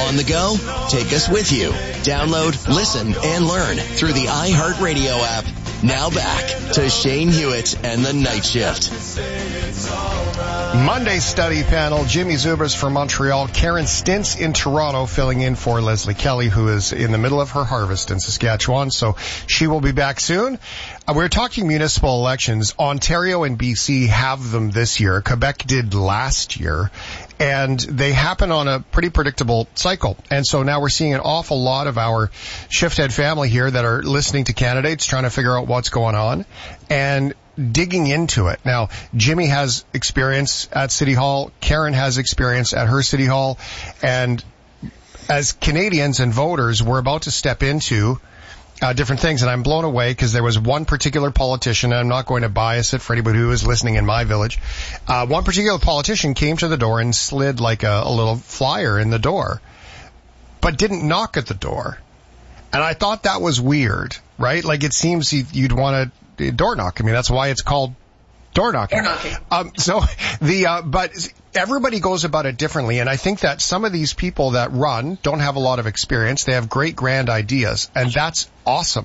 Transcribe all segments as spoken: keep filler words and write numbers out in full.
On the go? Take us with you. Download, listen, and learn through the iHeartRadio app. Now back to Shane Hewitt and the Night Shift. Monday study panel, Jimmy Zubas from Montreal, Karen Stintz in Toronto filling in for Leslie Kelly, who is in the middle of her harvest in Saskatchewan, so she will be back soon. Uh, we're talking municipal elections. Ontario and B C have them this year. Quebec did last year, and they happen on a pretty predictable cycle. And so now we're seeing an awful lot of our shift-head family here that are listening to candidates, trying to figure out what's going on, and digging into it. Now, Jimmy has experience at City Hall. Karen has experience at her City Hall. And as Canadians and voters, we're about to step into uh, different things. And I'm blown away because there was one particular politician, and I'm not going to bias it for anybody who is listening in my village. Uh, one particular politician came to the door and slid like a, a little flyer in the door, but didn't knock at the door. And I thought that was weird, right? Like, it seems you'd want to door knock. I mean, that's why it's called door knocking. Door knocking. Um, so the, uh, but everybody goes about it differently. And I think that some of these people that run don't have a lot of experience. They have great grand ideas, and that's awesome.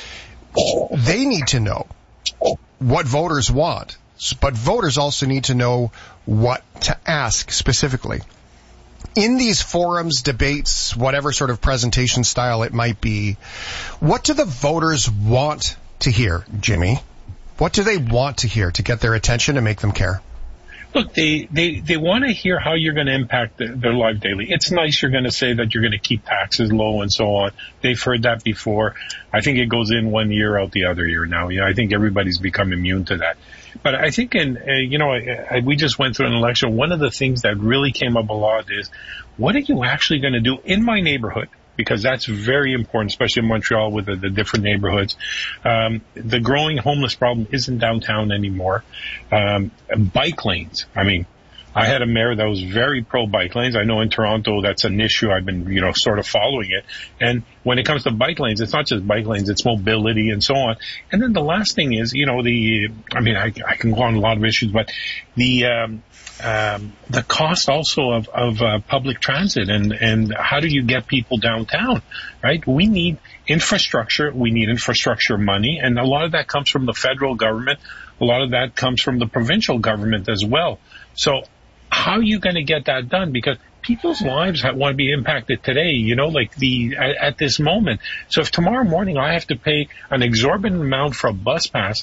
They need to know what voters want, but voters also need to know what to ask specifically. In these forums, debates, whatever sort of presentation style it might be, what do the voters want to hear, Jimmy? What do they want to hear to get their attention and make them care? Look, they, they, they want to hear how you're going to impact the, their life daily. It's nice you're going to say that you're going to keep taxes low and so on. They've heard that before. I think it goes in one year, out the other year now. You know, I think everybody's become immune to that. But I think, in uh, you know, I, I, we just went through an election. One of the things that really came up a lot is, what are you actually going to do in my neighborhood? Because that's very important, especially in Montreal with the, the different neighborhoods. Um, the growing homeless problem isn't downtown anymore. Um, bike lanes. I mean, I had a mayor that was very pro bike lanes. I know in Toronto that's an issue. I've been, you know, sort of following it. And when it comes to bike lanes, it's not just bike lanes, it's mobility and so on. And then the last thing is, you know, the, I mean, I, I can go on a lot of issues, but the, um, Um, the cost also of, of uh, public transit and, and how do you get people downtown, right? We need infrastructure. We need infrastructure money. And a lot of that comes from the federal government. A lot of that comes from the provincial government as well. So how are you going to get that done? Because people's lives want to be impacted today, you know, like the, at, at this moment. So if tomorrow morning I have to pay an exorbitant amount for a bus pass,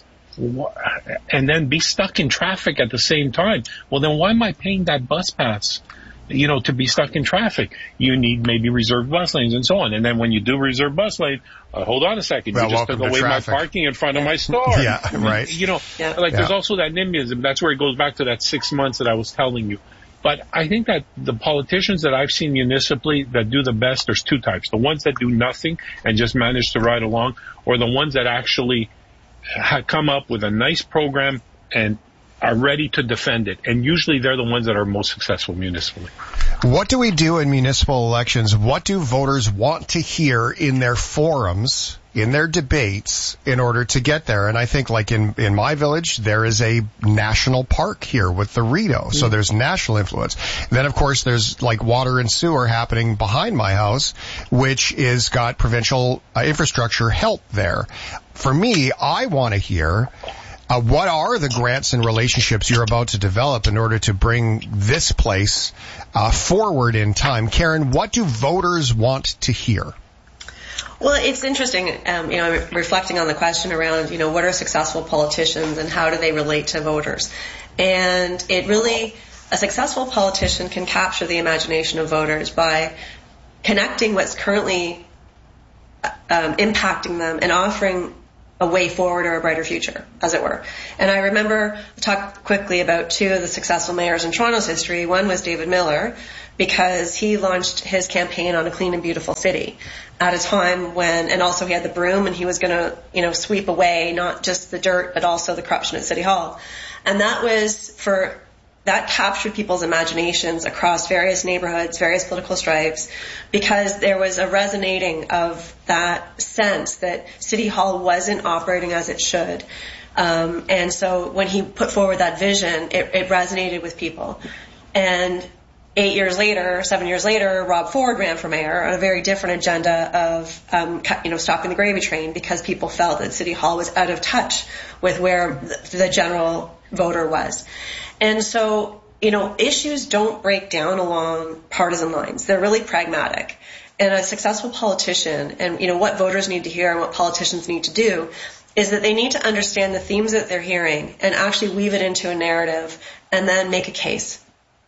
and then be stuck in traffic at the same time, well, then why am I paying that bus pass, you know, to be stuck in traffic? You need maybe reserved bus lanes and so on. And then when you do reserve bus lane, uh, hold on a second, well, you just took away traffic. my parking in front of my store. Yeah, right. You know, yeah. like yeah. there's also that NIMBYism. That's where it goes back to that six months that I was telling you. But I think that the politicians that I've seen municipally that do the best, there's two types. The ones that do nothing and just manage to ride along, or the ones that actually come up with a nice program and are ready to defend it. And usually they're the ones that are most successful municipally. What do we do in municipal elections? What do voters want to hear in their forums, in their debates, in order to get there? And I think, like in, in my village, there is a national park here with the Rideau. So there's national influence. Then, of course, there's like water and sewer happening behind my house, which is got provincial uh, infrastructure help there. For me, I want to hear uh, what are the grants and relationships you're about to develop in order to bring this place uh, forward in time. Karen, what do voters want to hear? Well, it's interesting, um, you know, reflecting on the question around, you know, what are successful politicians and how do they relate to voters? And it really, a successful politician can capture the imagination of voters by connecting what's currently um, impacting them and offering a way forward or a brighter future, as it were. And I remember, I talked quickly about two of the successful mayors in Toronto's history. One was David Miller, because he launched his campaign on a clean and beautiful city at a time when, and also he had the broom and he was going to, you know, sweep away not just the dirt, but also the corruption at City Hall. And that was for, that captured people's imaginations across various neighborhoods, various political stripes, because there was a resonating of that sense that City Hall wasn't operating as it should. Um, and so when he put forward that vision, it, it resonated with people. And eight years later, seven years later, Rob Ford ran for mayor on a very different agenda of, um, you know, stopping the gravy train because people felt that City Hall was out of touch with where the general voter was. And so, you know, issues don't break down along partisan lines. They're really pragmatic. And a successful politician, and, you know, what voters need to hear and what politicians need to do is that they need to understand the themes that they're hearing and actually weave it into a narrative and then make a case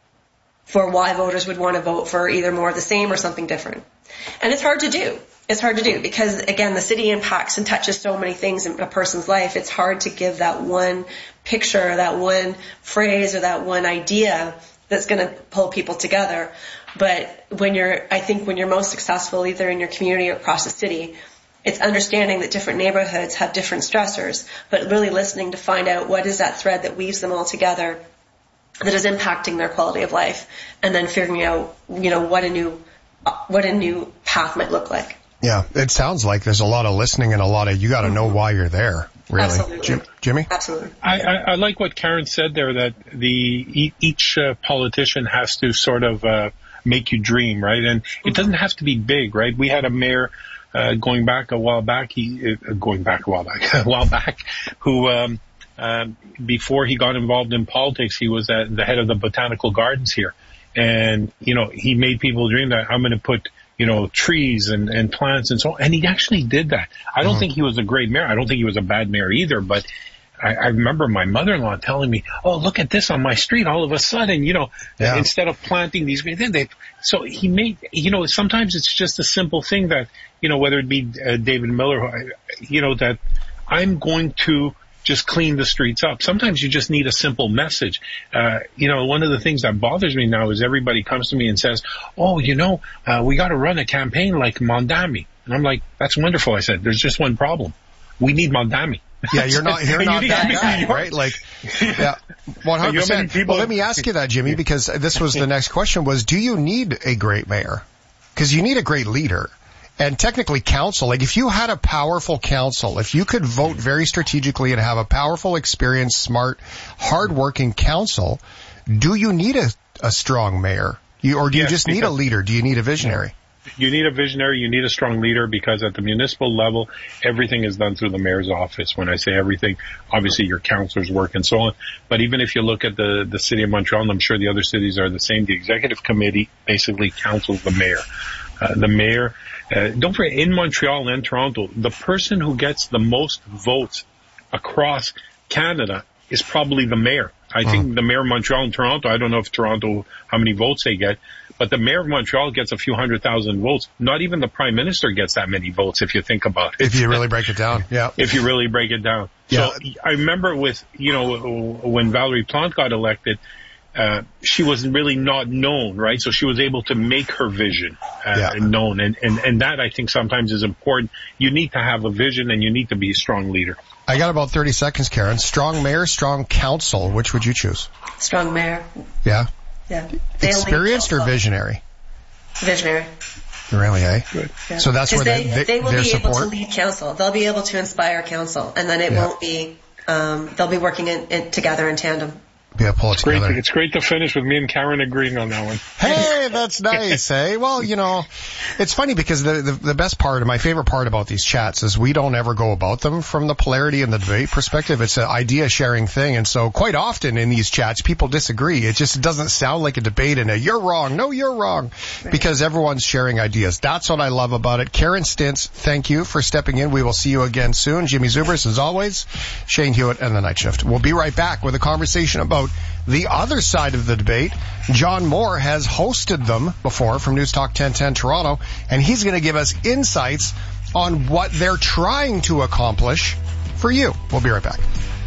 for why voters would want to vote for either more of the same or something different. And it's hard to do. It's hard to do because, again, the city impacts and touches so many things in a person's life. It's hard to give that one picture, that one phrase, or that one idea that's going to pull people together. But when you're, I think when you're most successful, either in your community or across the city, it's understanding that different neighborhoods have different stressors, but really listening to find out what is that thread that weaves them all together that is impacting their quality of life, and then figuring out, you know, what a new, what a new path might look like. Yeah, it sounds like there's a lot of listening and a lot of, you got to know why you're there, really. Absolutely. Jim, Jimmy? Absolutely. I, I, I like what Karen said there, that the each uh, politician has to sort of uh, make you dream, right? And it doesn't have to be big, right? We had a mayor uh, going back a while back, he uh, going back a while back, a while back, who um, um, before he got involved in politics, he was at the head of the botanical gardens here, and you know he made people dream that I'm going to put, you know, trees and, and plants and so on. And he actually did that. I don't mm-hmm. think he was a great mayor. I don't think he was a bad mayor either, but I, I remember my mother-in-law telling me, oh, look at this on my street. All of a sudden, you know, yeah. instead of planting these great things, they, so he made, you know, sometimes it's just a simple thing that, you know, whether it be uh, David Miller, you know, that I'm going to just clean the streets up. Sometimes you just need a simple message. Uh, you know, one of the things that bothers me now is everybody comes to me and says, oh, you know, uh, we got to run a campaign like Mondami. And I'm like, that's wonderful. I said, there's just one problem. We need Mondami. Yeah, you're not, you're not you that guy, right? Like, yeah, one hundred percent. Well, let me ask you that, Jimmy, because this was the next question was, do you need a great mayor? Because you need a great leader. And technically council, like if you had a powerful council, if you could vote very strategically and have a powerful, experienced, smart, hardworking council, do you need a, a strong mayor? You, or do you yes, just need a leader? Do you need a visionary? You need a visionary, you need a strong leader, because at the municipal level, everything is done through the mayor's office. When I say everything, obviously your councilors work and so on. But even if you look at the, the city of Montreal, and I'm sure the other cities are the same, the executive committee basically counsels the mayor. Uh, the mayor, uh, don't forget, in Montreal and Toronto, the person who gets the most votes across Canada is probably the mayor. I mm. think the mayor of Montreal and Toronto, I don't know if Toronto, how many votes they get, but the mayor of Montreal gets a few hundred thousand votes. Not even the prime minister gets that many votes if you think about it. If you really break it down, yeah. If you really break it down. Yeah. So I remember with, you know, when Valerie Plante got elected, Uh, she was really not known, right? So she was able to make her vision uh, yeah. known. And, and, and that, I think, sometimes is important. You need to have a vision and you need to be a strong leader. I got about thirty seconds, Karen. Strong mayor, strong council. Which would you choose? Strong mayor. Yeah? Yeah. Experienced or visionary? Visionary. Really, eh? Good. Yeah. So that's where they, they, they, they will their be support? able to lead council. They'll be able to inspire council. And then it yeah. won't be, um, they'll be working in, in, together in tandem. Yeah, pull it it's great. together. It's great to finish with me and Karen agreeing on that one. Hey, that's nice, eh? Well, you know, it's funny because the, the the best part, and my favorite part about these chats is we don't ever go about them from the polarity and the debate perspective. It's an idea sharing thing, and so quite often in these chats, people disagree. It just doesn't sound like a debate and a you're wrong, no, you're wrong, because everyone's sharing ideas. That's what I love about it. Karen Stintz, thank you for stepping in. We will see you again soon. Jimmy Zubers, as always, Shane Hewitt, and The Night Shift. We'll be right back with a conversation about the other side of the debate. John Moore has hosted them before from News Talk ten ten Toronto, and he's going to give us insights on what they're trying to accomplish for you. We'll be right back.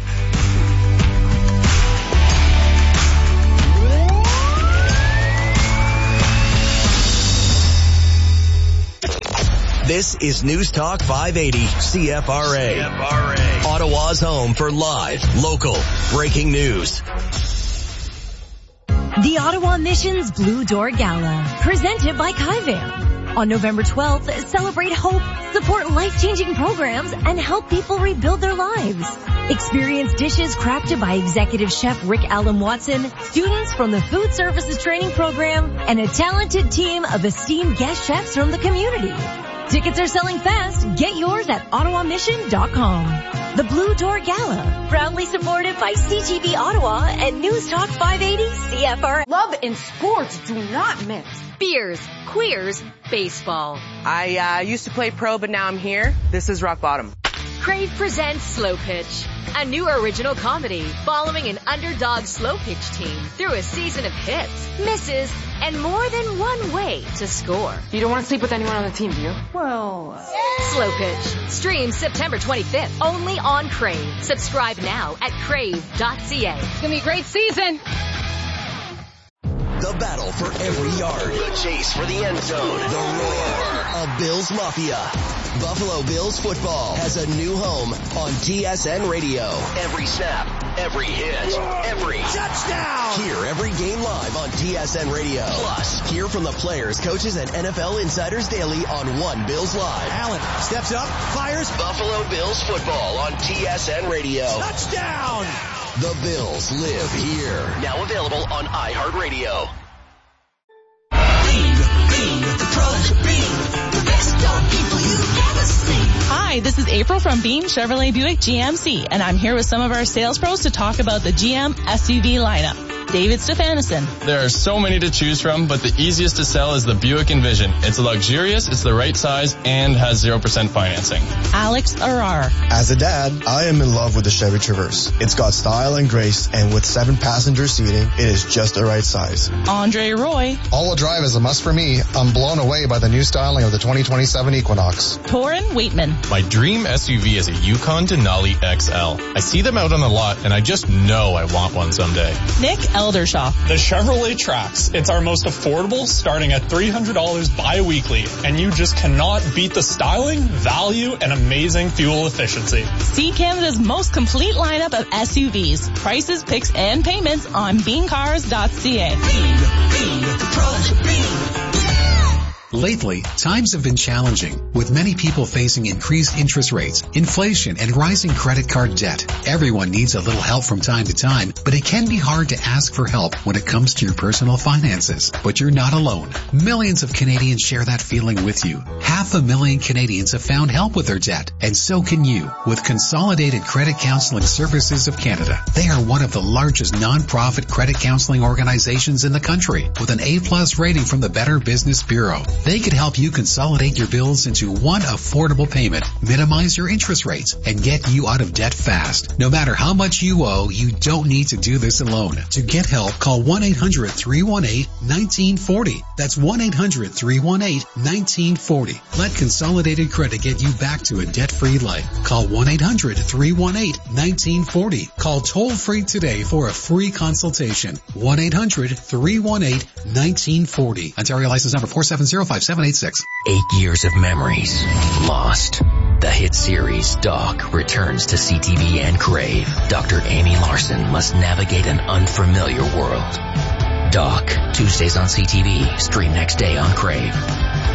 This is News Talk five eighty C F R A. C F R A. Ottawa's home for live, local, breaking news. The Ottawa Mission's Blue Door Gala, presented by Kaivan. On November twelfth, celebrate hope, support life-changing programs, and help people rebuild their lives. Experience dishes crafted by Executive Chef Rick Allen Watson, students from the Food Services Training Program, and a talented team of esteemed guest chefs from the community. Tickets are selling fast. Get yours at ottawa mission dot com. The Blue Door Gala, proudly supported by C T V Ottawa and News Talk five eighty C F R. Love and sports do not mix. Beers, queers, baseball. I uh, used to play pro, but now I'm here. This is rock bottom. Crave presents Slow Pitch, a new original comedy following an underdog slow pitch team through a season of hits, misses, and more than one way to score. You don't want to sleep with anyone on the team, do you? Well... Slow Pitch. Stream September twenty-fifth, only on Crave. Subscribe now at crave dot c a. It's going to be a great season. The battle for every yard. The chase for the end zone. The roar of Bills Mafia. Buffalo Bills football has a new home on T S N Radio. Every snap, every hit, every touchdown. Hear every game live on T S N Radio. Plus, hear from the players, coaches, and N F L insiders daily on One Bills Live. Allen steps up, fires. Buffalo Bills football on T S N Radio. Touchdown. The Bills live here. Now available on iHeartRadio. Beam, beam, the pros, beam, the best young people you've ever seen. Hi, this is April from Beam Chevrolet Buick G M C, and I'm here with some of our sales pros to talk about the G M S U V lineup. David Stefanison. There are so many to choose from, but the easiest to sell is the Buick Envision. It's luxurious, it's the right size, and has zero percent financing. Alex Arar. As a dad, I am in love with the Chevy Traverse. It's got style and grace, and with seven passenger seating, it is just the right size. Andre Roy. All-wheel drive is a must for me. I'm blown away by the new styling of the twenty twenty-seven Equinox. Torin Waitman. My dream S U V is a Yukon Denali X L. I see them out on the lot, and I just know I want one someday. Nick Eldershaw. The Chevrolet Trax. It's our most affordable, starting at three hundred dollars bi-weekly, and you just cannot beat the styling, value, and amazing fuel efficiency. See Canada's most complete lineup of S U Vs. Prices, picks, and payments on beam cars dot c a. Beam, beam, the pros, beam. Lately, times have been challenging, with many people facing increased interest rates, inflation, and rising credit card debt. Everyone needs a little help from time to time, but it can be hard to ask for help when it comes to your personal finances. But you're not alone. Millions of Canadians share that feeling with you. Half a million Canadians have found help with their debt, and so can you with Consolidated Credit Counseling Services of Canada. They are one of the largest non-profit credit counseling organizations in the country, with an A-plus rating from the Better Business Bureau. They could help you consolidate your bills into one affordable payment, minimize your interest rates, and get you out of debt fast. No matter how much you owe, you don't need to do this alone. To get help, call one eight hundred, three one eight, one nine four zero. That's one eight hundred, three one eight, one nine four zero. Let Consolidated Credit get you back to a debt-free life. Call one eight hundred, three one eight, one nine four zero. Call toll-free today for a free consultation. one eight hundred, three one eight, one nine four zero. Ontario license number four seven zero five seven eight six. Eight years of memories lost. The hit series Doc returns to C T V and Crave. Doctor Amy Larson must navigate an unfamiliar world. Doc, Tuesdays on C T V, stream next day on Crave.